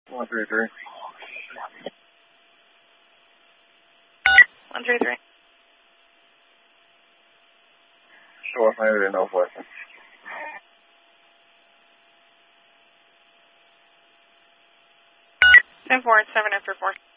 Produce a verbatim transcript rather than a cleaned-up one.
one three three. one three three. Show us maybe Northwestern. ten four, seven after four.